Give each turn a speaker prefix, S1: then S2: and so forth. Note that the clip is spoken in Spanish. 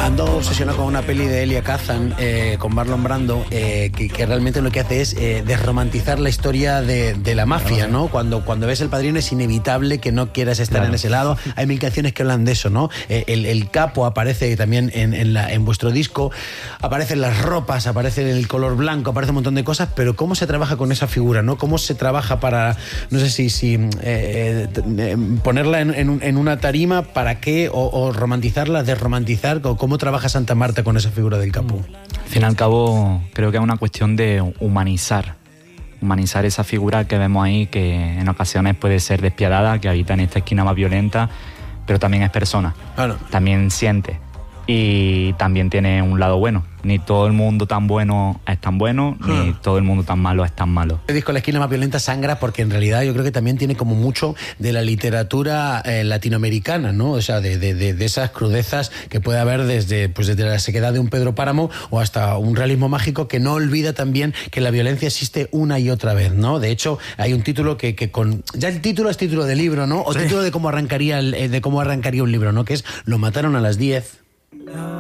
S1: Ando obsesionado con una peli de Elia Kazan, con Marlon Brando, que realmente lo que hace es desromantizar la historia de la mafia, ¿no? Cuando ves El Padrino es inevitable que no quieras estar en ese lado. Hay mil canciones que hablan de eso, ¿no? El capo aparece también en vuestro disco, aparecen las ropas, aparece el color blanco, aparece un montón de cosas, pero ¿cómo se trabaja con esa figura, no? ¿Cómo se trabaja para, no sé si ponerla en una tarima, para qué, o romantizarla, desromantizar? ¿Cómo trabaja Santa Marta con esa figura del capo?
S2: Al fin y al cabo, creo que es una cuestión de humanizar esa figura que vemos ahí, que en ocasiones puede ser despiadada, que habita en esta esquina más violenta, pero también es persona, también siente y también tiene un lado bueno. Ni todo el mundo tan bueno es tan bueno, ni todo el mundo tan malo es tan malo.
S1: El disco La esquina más violenta sangra porque en realidad yo creo que también tiene como mucho de la literatura latinoamericana, ¿no? O sea, de esas crudezas que puede haber desde la sequedad de un Pedro Páramo o hasta un realismo mágico que no olvida también que la violencia existe una y otra vez, ¿no? De hecho, hay un título que ya el título es título de libro, ¿no? O título de cómo arrancaría un libro, ¿no? Que es Lo mataron a las 10.